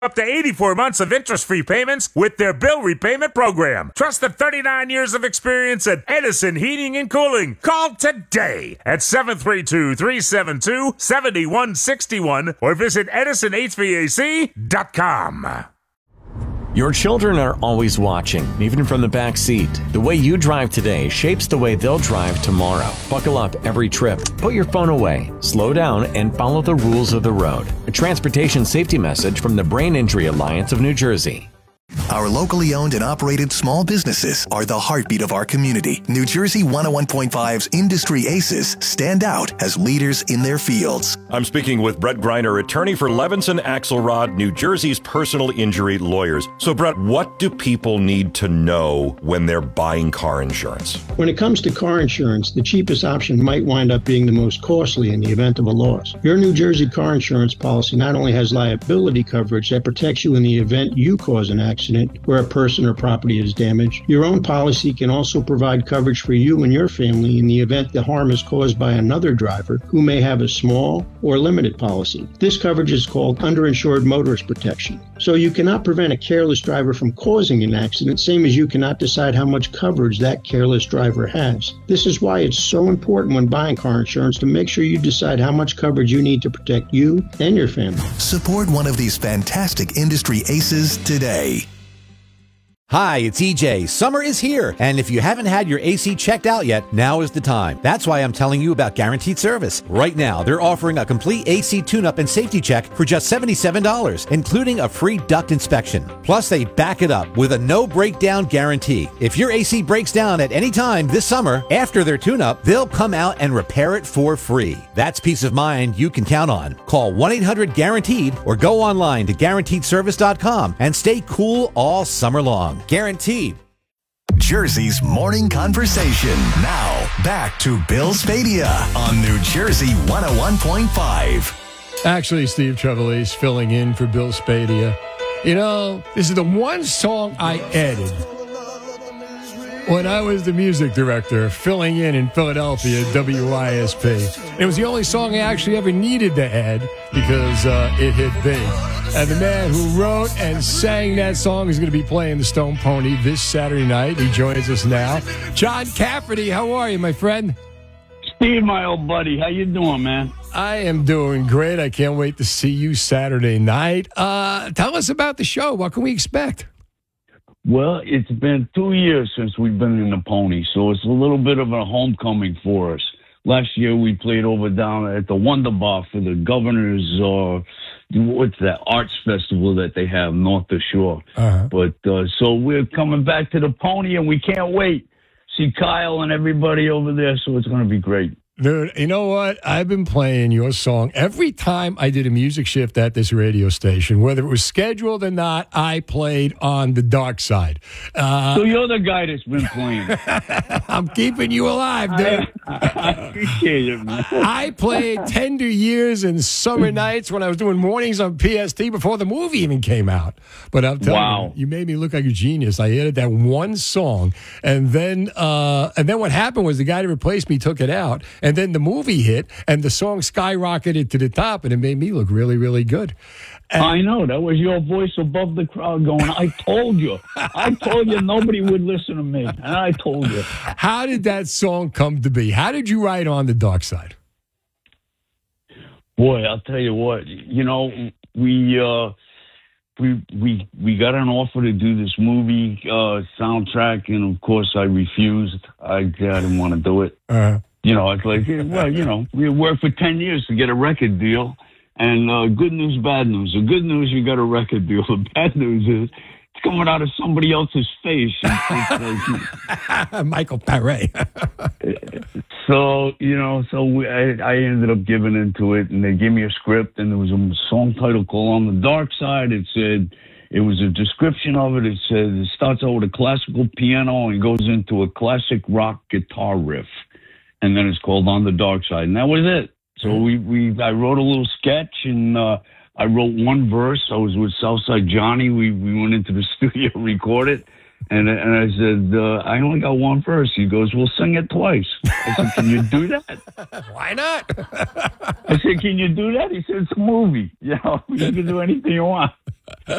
Up to 84 months of interest-free payments with their bill repayment program. Trust the 39 years of experience at Edison Heating and Cooling. Call today at 732-372-7161 or visit EdisonHVAC.com. Your children are always watching, even from the back seat. The way you drive today shapes the way they'll drive tomorrow. Buckle up every trip. Put your phone away. Slow down and follow the rules of the road. A transportation safety message from the Brain Injury Alliance of New Jersey. Our locally owned and operated small businesses are the heartbeat of our community. New Jersey 101.5's Industry Aces stand out as leaders in their fields. I'm speaking with Brett Greiner, attorney for Levinson Axelrod, New Jersey's personal injury lawyers. So, Brett, what do people need to know when they're buying car insurance? When it comes to car insurance, the cheapest option might wind up being the most costly in the event of a loss. Your New Jersey car insurance policy not only has liability coverage that protects you in the event you cause an accident where a person or property is damaged, your own policy can also provide coverage for you and your family in the event the harm is caused by another driver who may have a small or limited policy. This coverage is called underinsured motorist protection. So you cannot prevent a careless driver from causing an accident, same as you cannot decide how much coverage that careless driver has. This is why it's so important when buying car insurance to make sure you decide how much coverage you need to protect you and your family. Support one of these fantastic industry aces today. Hi, it's EJ. Summer is here, and if you haven't had your AC checked out yet, now is the time. That's why I'm telling you about Guaranteed Service. Right now, they're offering a complete AC tune-up and safety check for just $77, including a free duct inspection. Plus, they back it up with a no-breakdown guarantee. If your AC breaks down at any time this summer, after their tune-up, they'll come out and repair it for free. That's peace of mind you can count on. Call 1-800-GUARANTEED or go online to GuaranteedService.com and stay cool all summer long. Guaranteed. Jersey's morning conversation. Now, back to Bill Spadea on New Jersey 101.5. Actually, Steve Trevelise filling in for Bill Spadea. You know, this is the one song I added when I was the music director filling in Philadelphia at WISP. It was the only song I actually ever needed to add because it hit big. And the man who wrote and sang that song is going to be playing the Stone Pony this Saturday night. He joins us now. John Cafferty, how are you, my friend? Steve, my old buddy, how you doing, man? I am doing great. I can't wait to see you Saturday night. Tell us about the show. What can we expect? Well, it's been 2 years since we've been in the Pony, so it's a little bit of a homecoming for us. Last year we played over down at the Wonder Bar for the governor's, what's that, arts festival that they have north of shore. But so we're coming back to the Pony, and we can't wait. See Kyle and everybody over there, so it's going to be great. Dude, you know what? I've been playing your song every time I did a music shift at this radio station. Whether it was scheduled or not, I played On the Dark Side. So you're the guy that's been playing. I'm keeping you alive, dude. I appreciate it, man. I played Tender Years and Summer Nights when I was doing mornings on PST before the movie even came out. But I'm telling you, you made me look like a genius. I added that one song, and then what happened was the guy that replaced me took it out. And then the movie hit, and the song skyrocketed to the top, and it made me look really, really good. And I know. That was your voice above the crowd going, I told you. I told you nobody would listen to me. And I told you. How did that song come to be? How did you write On the Dark Side? Boy, I'll tell you what. You know, we got an offer to do this movie soundtrack, and, of course, I refused. I didn't want to do it. You know, it's like, well, you know, we worked for 10 years to get a record deal, and good news, bad news. The good news, you got a record deal. The bad news is it's coming out of somebody else's face. Michael Paré. So, you know, I ended up giving into it, and they gave me a script, and there was a song title called On the Dark Side. It said, it was a description of it. It said, it starts out with a classical piano and goes into a classic rock guitar riff. And then it's called On the Dark Side. And that was it. So I wrote a little sketch, and I wrote one verse. I was with Southside Johnny. We went into the studio, recorded, and I said, I only got one verse. He goes, we'll sing it twice. I said, can you do that? Why not? I said, can you do that? He said, it's a movie. You know, you can do anything you want.